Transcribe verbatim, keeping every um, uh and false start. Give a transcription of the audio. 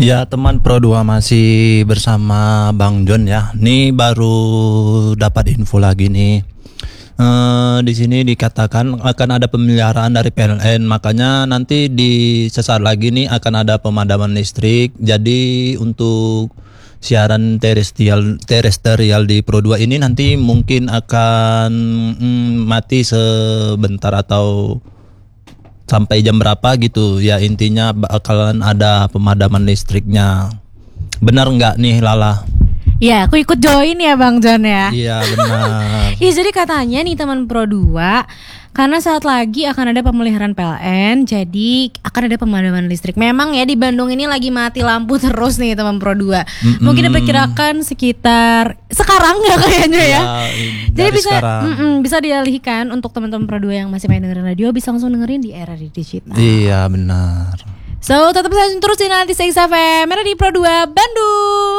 Ya teman Pro dua masih bersama Bang John ya. Nih baru dapat info lagi nih. Eh, di sini dikatakan akan ada pemeliharaan dari P L N, makanya nanti di sesaat lagi nih akan ada pemadaman listrik. Jadi untuk siaran terestrial terestrial di Pro dua ini nanti mungkin akan mm, mati sebentar atau sampai jam berapa gitu ya, intinya bakalan ada pemadaman listriknya. Benar nggak nih Lala? Ya, aku ikut join ya Bang John ya. Iya benar. Ya jadi katanya nih teman Pro dua, karena saat lagi akan ada pemeliharaan P L N, jadi akan ada pemadaman listrik. Memang ya di Bandung ini lagi mati lampu terus nih teman Pro dua. Mm-mm. Mungkin diperkirakan sekitar sekarang ya kayaknya ya. ya jadi bisa bisa dialihkan untuk teman-teman Pro dua yang masih main dengerin radio, bisa langsung dengerin di era digital. Iya benar. So tetap saja terus di nanti X F M, era di Pro dua Bandung.